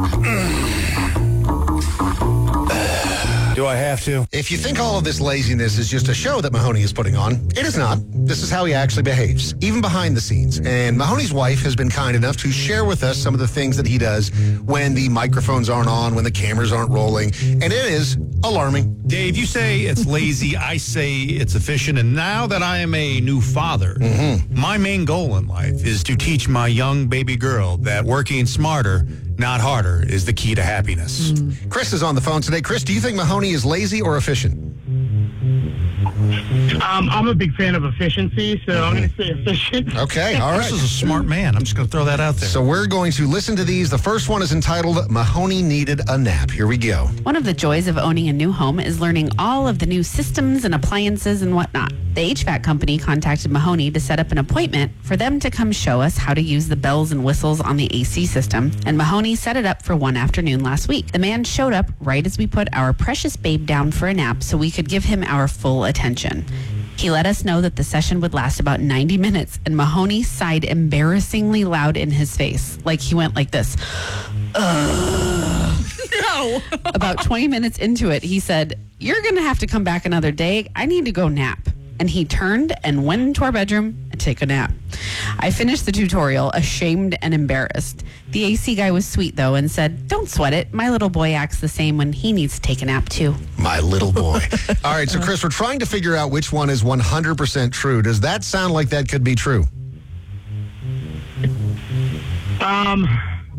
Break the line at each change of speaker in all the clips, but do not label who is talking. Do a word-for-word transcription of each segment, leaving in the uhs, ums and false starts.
Do I have to?
If you think all of this laziness is just a show that Mahoney is putting on, it is not. This is how he actually behaves, even behind the scenes. And Mahoney's wife has been kind enough to share with us some of the things that he does when the microphones aren't on, when the cameras aren't rolling. And it is alarming.
Dave, you say it's lazy. I say it's efficient. And now that I am a new father, mm-hmm. my main goal in life is to teach my young baby girl that working smarter, not harder, is the key to happiness.
Mm. Chris is on the phone today. Chris, do you think Mahoney is lazy or efficient?
Um, I'm a big fan of efficiency, so I'm going to say efficient.
Okay, all right.
Chris is a smart man. I'm just going to throw that out there.
So we're going to listen to these. The first one is entitled, Mahoney Needed a Nap. Here we go.
One of the joys of owning a new home is learning all of the new systems and appliances and whatnot. The H V A C company contacted Mahoney to set up an appointment for them to come show us how to use the bells and whistles on the A C system, and Mahoney set it up for one afternoon last week. The man showed up right as we put our precious babe down for a nap so we could give him our full attention. He let us know that the session would last about ninety minutes, and Mahoney sighed embarrassingly loud in his face, like he went like this. Ugh. No. About twenty minutes into it, he said, "You're going to have to come back another day. I need to go nap." And he turned and went into our bedroom and take a nap. I finished the tutorial ashamed and embarrassed. The A C guy was sweet, though, and said, "Don't sweat it. My little boy acts the same when he needs to take a nap, too."
My little boy. All right, so Chris, we're trying to figure out which one is one hundred percent true. Does that sound like that could be true?
Um...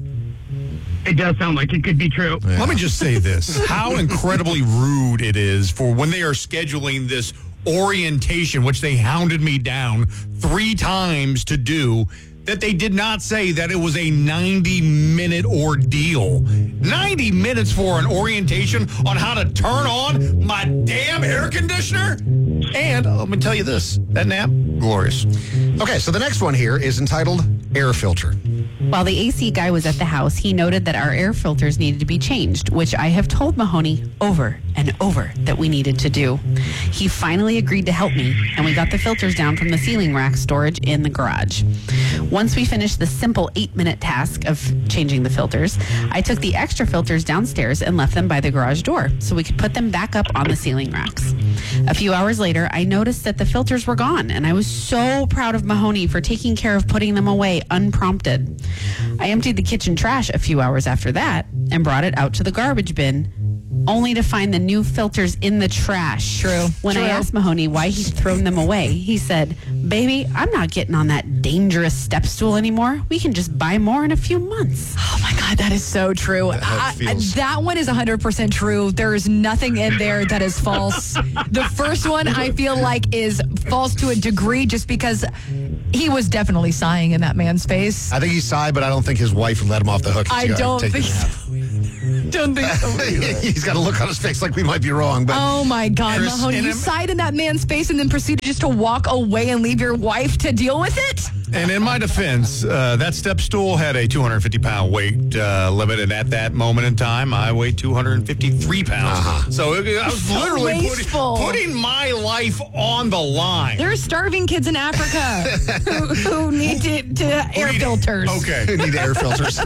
It does sound like it could be true.
Yeah. Let me just say this. How incredibly rude it is for when they are scheduling this orientation, which they hounded me down three times to do, that they did not say that it was a ninety-minute ordeal. ninety minutes for an orientation on how to turn on my damn air conditioner? And uh, let me tell you this, that nap, glorious.
Okay, so the next one here is entitled Air Filter.
While the A C guy was at the house, he noted that our air filters needed to be changed, which I have told Mahoney over and over that we needed to do. He finally agreed to help me, and we got the filters down from the ceiling rack storage in the garage. Once we finished the simple eight-minute task of changing the filters, I took the extra filters downstairs and left them by the garage door so we could put them back up on the ceiling racks. A few hours later, I noticed that the filters were gone, and I was so proud of Mahoney for taking care of putting them away unprompted. I emptied the kitchen trash a few hours after that and brought it out to the garbage bin, only to find the new filters in the trash.
True.
When
True.
I asked Mahoney why he'd thrown them away, he said, "Baby, I'm not getting on that dangerous step stool anymore. We can just buy more in a few months."
Oh my God, that is so true.
That
I,
feels-
that one is one hundred percent true. There is nothing in there that is false. The first one I feel like is false to a degree just because he was definitely sighing in that man's face.
I think he sighed, but I don't think his wife would let him off the hook.
I
He's gotta
don't
take
think
a nap.
so. Don't think so.
He's got a look on his face like we might be wrong. But
Oh my God,
Chris,
Mahoney,
and
you
I'm-
sighed in that man's face and then proceeded just to walk away and leave your wife to deal with it?
And in my defense, uh, that step stool had a two hundred fifty pound weight uh, limit, and at that moment in time, I weighed two hundred fifty-three pounds.
Uh-huh.
So it, I was
So
literally putting,
wasteful.
putting my life on the line.
There are starving kids in Africa who, who need to, to air
need-
filters.
Okay.
we need air filters.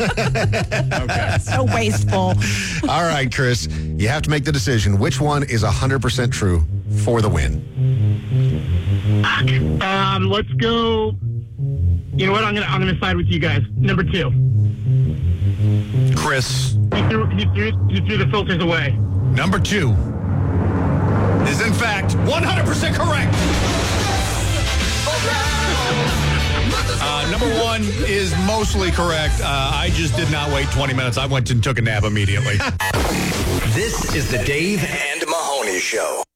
Okay.
So wasteful.
All right, Chris, you have to make the decision. Which one is one hundred percent true for the win?
Um, let's go. You know what? I'm gonna I'm gonna side with you guys. Number two.
Chris,
You threw, you threw, you threw the filters away.
number two is in fact one hundred percent correct. Uh, number one is mostly correct. Uh, I just did not wait twenty minutes. I went and took a nap immediately.
This is the Dave and Mahoney Show.